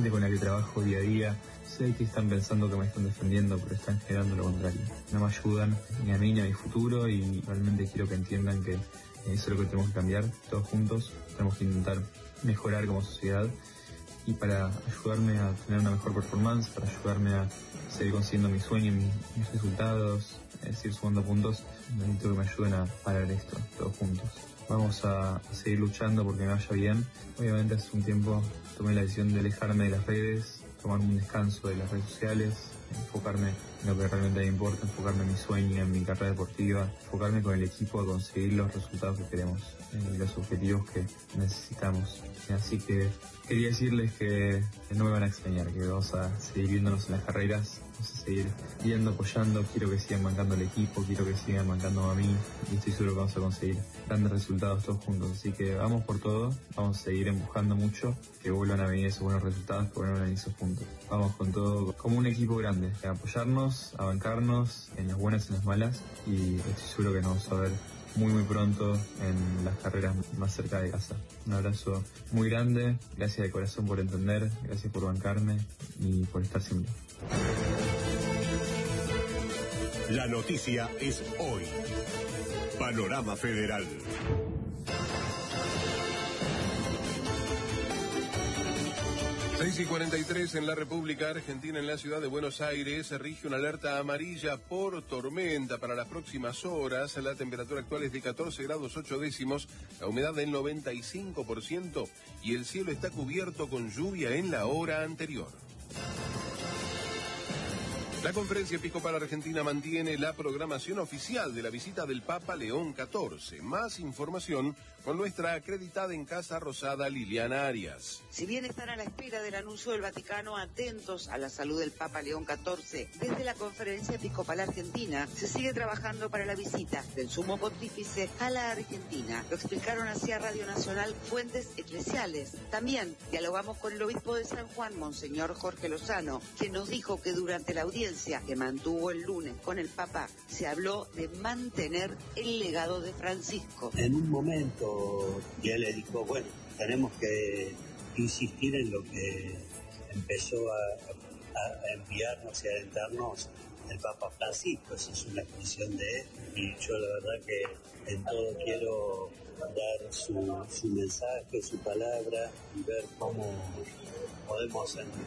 gente con la que trabajo día a día. Sé que están pensando que me están defendiendo, pero están generando lo contrario. No me ayudan ni a mí ni a mi futuro y realmente quiero que entiendan que eso es lo que tenemos que cambiar todos juntos. Tenemos que intentar mejorar como sociedad y para ayudarme a tener una mejor performance, para ayudarme a seguir consiguiendo mi sueño, mis resultados, seguir sumando puntos, necesito que me ayuden a parar esto todos juntos. Vamos a seguir luchando porque me vaya bien. Obviamente hace un tiempo tomé la decisión de alejarme de las redes, tomar un descanso de las redes sociales, enfocarme en lo que realmente me importa, enfocarme en mi sueño, en mi carrera deportiva, enfocarme con el equipo a conseguir los resultados que queremos, los objetivos que necesitamos. Así que quería decirles que no me van a extrañar, que vamos a seguir viéndonos en las carreras, vamos a seguir viendo, apoyando, quiero que sigan bancando el equipo, quiero que sigan bancando a mí y estoy seguro que vamos a conseguir grandes resultados todos juntos. Así que vamos por todo, vamos a seguir empujando mucho, que vuelvan a venir esos buenos resultados, que vuelvan a venir esos puntos. Vamos con todo, como un equipo grande, a apoyarnos, a bancarnos en las buenas y en las malas y estoy seguro que nos vamos a ver muy pronto en las carreras más cerca de casa. Un abrazo muy grande, gracias de corazón por entender, gracias por bancarme y por estar siempre. La noticia es hoy. Panorama Federal. 6:43 en la República Argentina, en la ciudad de Buenos Aires, se rige una alerta amarilla por tormenta para las próximas horas. La temperatura actual es de 14 grados 8 décimos, la humedad del 95% y el cielo está cubierto con lluvia en la hora anterior. La Conferencia Episcopal Argentina mantiene la programación oficial de la visita del Papa León XIV. Más información con nuestra acreditada en Casa Rosada, Liliana Arias. Si bien están a la espera del anuncio del Vaticano, atentos a la salud del Papa León XIV, desde la Conferencia Episcopal Argentina se sigue trabajando para la visita del Sumo Pontífice a la Argentina. Lo explicaron así a Radio Nacional fuentes eclesiales. También dialogamos con el obispo de San Juan, Monseñor Jorge Lozano, que nos dijo que durante la audiencia que mantuvo el lunes con el Papa se habló de mantener el legado de Francisco. En un momento ya le dijo, bueno, tenemos que insistir en lo que empezó a enviarnos y a alentarnos el Papa Francisco. Esa es una expresión de él y yo la verdad que en todo quiero dar su mensaje, su palabra y ver cómo podemos